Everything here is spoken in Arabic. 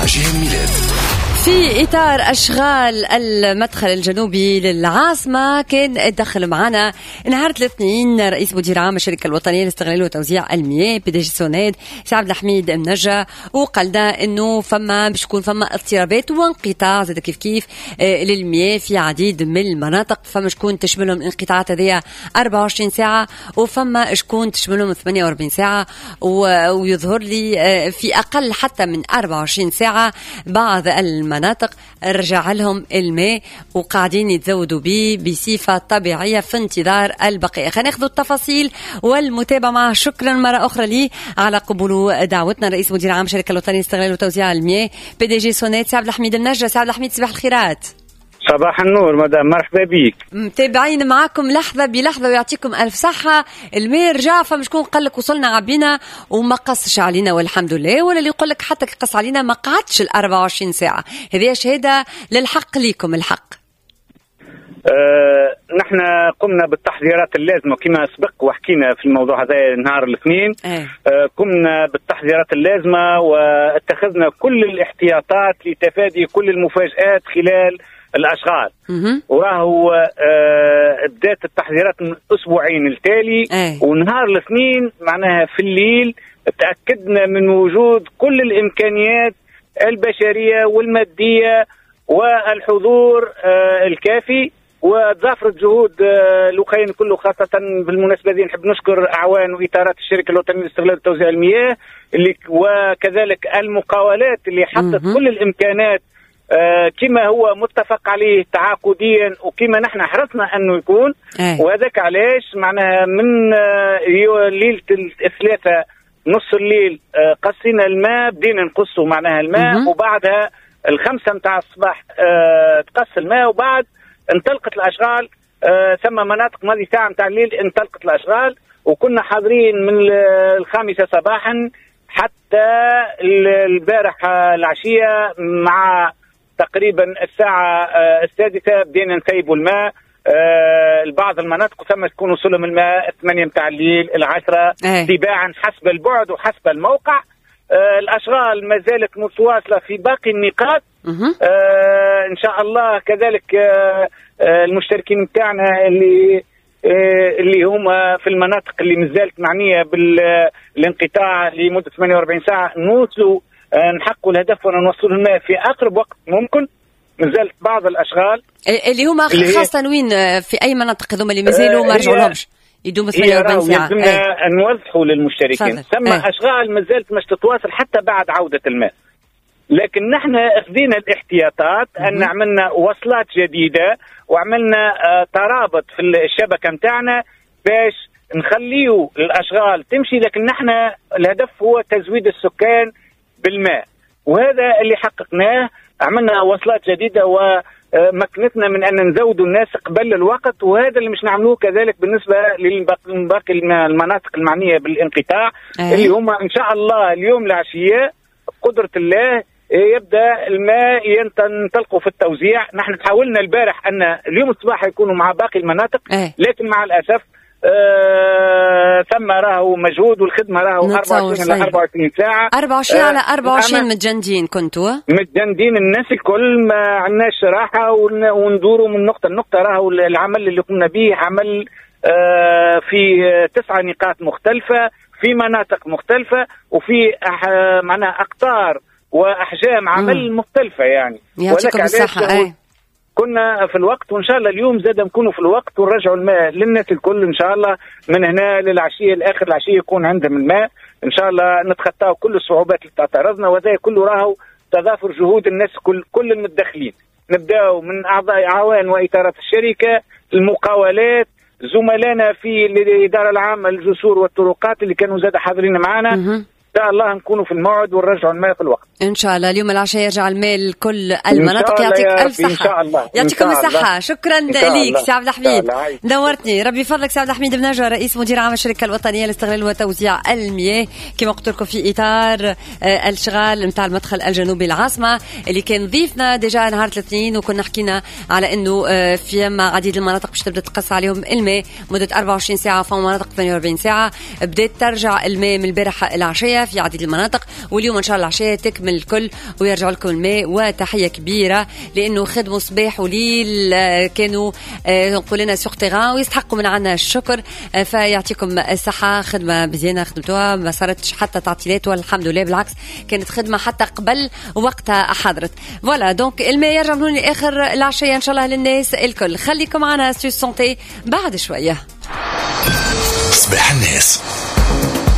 مع جيهان ميلاد. في إطار أشغال المدخل الجنوبي للعاصمة كان دخل معنا نهار الاثنين رئيس مدير عام الشركة الوطنية لاستغلال وتوزيع المياه بي دي جي سوناد سي عبد الحميد منجا، وقالنا إنه باش تكون اضطرابات وانقطاع زاد كيف للمياه في عديد من المناطق. فما شكون تشملهم الانقطاعات هذه 24 ساعة وفما شكون تشملهم 48 ساعة، ويظهر لي في أقل حتى من 24 ساعة بعض المناطق رجع لهم الماء وقاعدين يتزودوا به بصفة طبيعية في انتظار البقية. خلينا ناخذ التفاصيل والمتابعة معه. شكرا مرة أخرى لي على قبول دعوتنا رئيس مدير عام الشركة الوطنية لاستغلال وتوزيع المياه بي دي جي سوناد سي عبد الحميد منجا. سي عبد الحميد صباح الخيرات. صباح النور مدام، مرحبا بيك. متابعين معكم لحظة بلحظة ويعطيكم ألف صحة. الماء رجع، فمشكون قال لك وصلنا عبينا وما قصش علينا والحمد لله، ولا اللي يقول لك حتى قص علينا ما قعدش 24 ساعة. هذه شهادة للحق ليكم الحق. نحن قمنا بالتحذيرات اللازمة كما سبق وحكينا في الموضوع هذا نهار الاثنين. قمنا بالتحذيرات اللازمة واتخذنا كل الاحتياطات لتفادي كل المفاجآت خلال الأشغال. وراهو بدات التحذيرات من أسبوعين التالي. ونهار الاثنين معناها في الليل تأكدنا من وجود كل الإمكانيات البشرية والمادية والحضور الكافي، وتضافرت جهود الوقاية كله. خاصة بالمناسبة دي نحب نشكر أعوان وإطارات الشركة الوطنية لاستغلال وتوزيع المياه وكذلك المقاولات اللي حطت كل الإمكانات كما هو متفق عليه تعاقديا وكما نحن حرصنا أنه يكون. وهذاك علاش معناها من ليلة الثلاثة نص الليل قصينا الماء، بدينا نقصه معناها الماء، وبعدها 5 متاع الصباح تقص الماء، وبعد انطلقت الأشغال. ثم مناطق ماضي ساعة متاع الليل انطلقت الأشغال، وكنا حاضرين من 5 صباحا حتى البارح العشية مع تقريبا الساعة 6 بدينا نسيبوا الماء. بعض المناطق ثم تكون وصلهم الماء 8 متاع الليل 10 تباعا حسب البعد وحسب الموقع. الأشغال ما زالت متواصلة في باقي النقاط. إن شاء الله كذلك المشتركين متاعنا اللي هم في المناطق اللي مازالت معنية بالانقطاع لمدة 48 ساعة نوصلوا نحققوا الهدف ونوصلوا الماء في أقرب وقت ممكن. مازالت بعض الأشغال اللي هم خاصة وين في أي مناطق هذوما اللي مازالوا ما رجعوا لهمش يدوم 48 ساعة. لازمنا نوضحوا للمشتركين ثم أشغال مازالت مش تتواصل حتى بعد عودة الماء، لكن نحن أخذنا الاحتياطات أن عملنا وصلات جديدة وعملنا ترابط في الشبكة متاعنا باش نخليه الأشغال تمشي، لكن نحن الهدف هو تزويد السكان بالماء، وهذا اللي حققناه. عملنا وصلات جديدة ومكنتنا من أن نزود الناس قبل الوقت، وهذا اللي مش نعملوه كذلك بالنسبة لباقي المناطق المعنية بالانقطاع اللي هم إن شاء الله اليوم العشية بقدرة الله يبدأ الماء ينطلقوا في التوزيع. نحن حاولنا البارح أن اليوم الصباح يكونوا مع باقي المناطق، لكن مع الأسف ثم راهو مجهود والخدمة راهو 24 على 24 ساعة 24 على 24 متجندين. كنتوا متجندين الناس الكل، ما عندناش راحة وندوروا من نقطة لنقطة. راهو العمل اللي قمنا به عمل في 9 نقاط مختلفة في مناطق مختلفة وفي معناها أقطار وأحجام عمل مختلفة يعني. يعطيكم الصحة. كنا في الوقت وإن شاء الله اليوم زاد نكونوا في الوقت ونرجعوا الماء للناس الكل إن شاء الله. من هنا للعشية لآخر العشية يكون عندهم الماء إن شاء الله. نتخطاو كل الصعوبات اللي تعترضنا، وذا كله راهو تضافر جهود الناس كل المتدخلين. نبداو من أعضاء عوان وإطارات الشركة، المقاولات، زملائنا في الإدارة العامة للجسور والطرقات اللي كانوا زاد حاضرين معنا. إن شاء الله نكونوا في الموعد ونرجعوا الماء في الوقت إن شاء الله. اليوم العشاء يرجع الماء لكل المناطق. يعطيك ألف صحة. إن شاء الله. يعطيكم الصحة. شكرا لك سي عبد الحميد، نورتني. ربي فضلك سي عبد الحميد منجا رئيس مدير عام الشركة الوطنية لاستغلال وتوزيع المياه، كما قلت لكم في إطار الشغال نتاع المدخل الجنوبي العاصمة اللي كان ضيفنا ديجا نهار الاثنين، وكنا حكينا على إنه في عديد المناطق باش تبدأ تقص عليهم الماء مدة 24 ساعة، في مناطق 48 ساعة. بدأت ترجع الماء من البارحة العشية. كبيرة في عديد المناطق، واليوم إن شاء الله العشاء تكمل الكل ويرجع لكم الماء. وتحية كبيرة لأنه خدموا صباح وليل، كانوا نقول لنا سوق تيغان ويستحقوا من عنا الشكر. فيعطيكم الصحة، خدمة مزيانة خدمتوها، ما صارتش حتى تعطيلات والحمد لله، بالعكس كانت خدمة حتى قبل وقتها حضرت. فوالا دونك الماء يرجع من آخر العشية إن شاء الله للناس الكل. خليكم معنا ستو سونتي بعد شوية. صباح الناس.